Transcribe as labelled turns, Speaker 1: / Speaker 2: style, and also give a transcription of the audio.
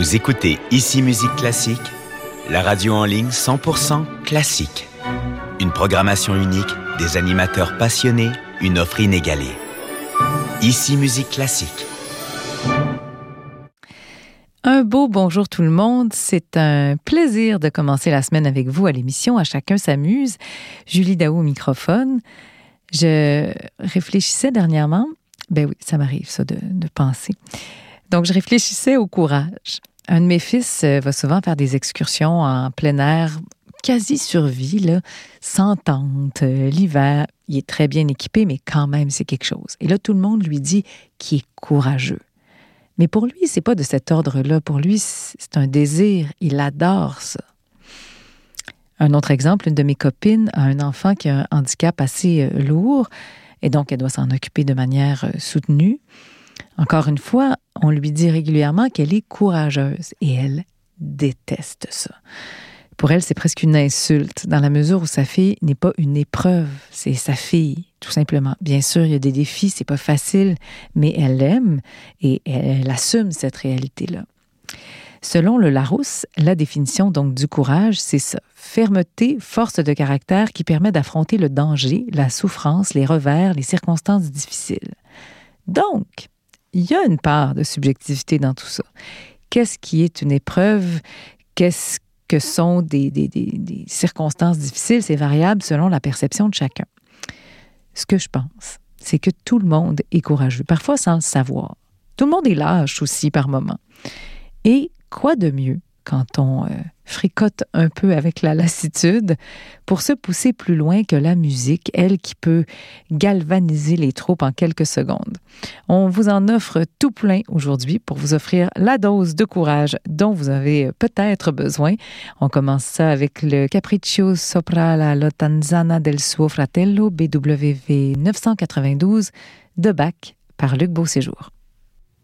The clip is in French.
Speaker 1: Vous écoutez Ici Musique Classique, la radio en ligne 100% classique. Une programmation unique, des animateurs passionnés, une offre inégalée. Ici Musique Classique.
Speaker 2: Un beau bonjour tout le monde. C'est un plaisir de commencer la semaine avec vous à l'émission À chacun s'amuse. Julie Daou au microphone. Je réfléchissais dernièrement. Ben oui, ça m'arrive ça de penser. Donc, je réfléchissais au courage. Un de mes fils va souvent faire des excursions en plein air, quasi survie, là, sans tente, l'hiver. Il est très bien équipé, mais quand même, c'est quelque chose. Et là, tout le monde lui dit qu'il est courageux. Mais pour lui, c'est pas de cet ordre-là. Pour lui, c'est un désir. Il adore ça. Un autre exemple, une de mes copines a un enfant qui a un handicap assez lourd et donc elle doit s'en occuper de manière soutenue. Encore une fois, on lui dit régulièrement qu'elle est courageuse et elle déteste ça. Pour elle, c'est presque une insulte dans la mesure où sa fille n'est pas une épreuve, c'est sa fille, tout simplement. Bien sûr, il y a des défis, c'est pas facile, mais elle l'aime et elle assume cette réalité-là. Selon le Larousse, la définition donc du courage, c'est ça. Fermeté, force de caractère qui permet d'affronter le danger, la souffrance, les revers, les circonstances difficiles. Donc, il y a une part de subjectivité dans tout ça. Qu'est-ce qui est une épreuve? Qu'est-ce que sont des circonstances difficiles? C'est variable selon la perception de chacun. Ce que je pense, c'est que tout le monde est courageux, parfois sans le savoir. Tout le monde est lâche aussi par moments. Et quoi de mieux quand on fricote un peu avec la lassitude pour se pousser plus loin que la musique, elle qui peut galvaniser les troupes en quelques secondes. On vous en offre tout plein aujourd'hui pour vous offrir la dose de courage dont vous avez peut-être besoin. On commence ça avec le Capriccio sopra la lottanzana del suo fratello, BWV 992 de Bach par Luc Beauséjour.